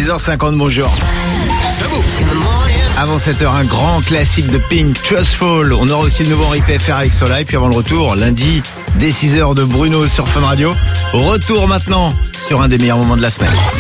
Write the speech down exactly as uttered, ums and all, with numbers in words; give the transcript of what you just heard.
six heures cinquante, bonjour. Avant sept heures, un grand classique de Pink, Trustful. On aura aussi le nouveau Henri P F R avec Sola. Et puis avant le retour, lundi, dès six heures de Bruno sur Fun Radio. Retour maintenant sur un des meilleurs moments de la semaine.